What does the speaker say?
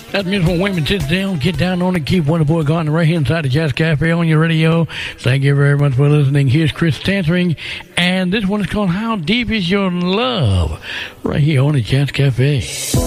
That's music when women sit down, get down on it, keep one boy going on the right hand side of Jazz Cafe on your radio. Thank you very much for listening. Here's Chris Tansering, and this one is called How Deep Is Your Love? Right here on the Jazz Cafe.